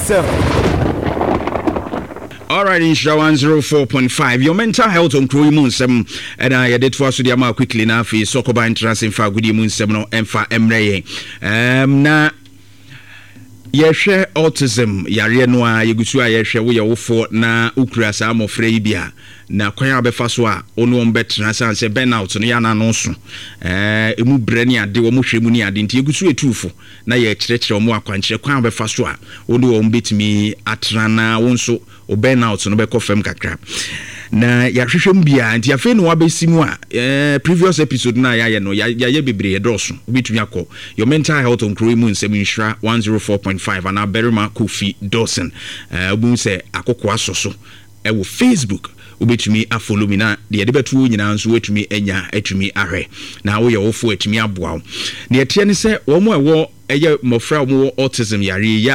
Alright, Insha 104.5. Your mental health on Crow Moon 7. And I did for Sudiama quickly now for Sokoba interest in Fa Goody Moon 7 and Fa Emre. Na yɛhwɛ autism yare no a yegusu a yɛhwɛ wo yɛwofo na ukura saa mofra yi bia na kwan abefa so a ono on betra san se burnout no yana no so emu bre ne ade wo mo hwɛ mu ne ade nti yegusu etufo na ye kyerɛkyerɛ mo akwankyerɛ kwan abefa so a ono on betimi atrana wo nso o burnout no be kɔfam kakra na yahwehwem bia nti afi no wabesimu a previous episode na ya no ya bebre edroso obetumi akɔ your mental health on Crow mu nsɛm Insha 104.5 ana Berima Kofi Dawson obu se akokɔ asoso wo Facebook obetumi afollow me na de betu nyina nso wetumi enya atumi ahwɛ na wo ye wofo atumi aboa na yɛte ne sɛ wo mo ɛwɔ ɛyɛ mofra wo autism yare ya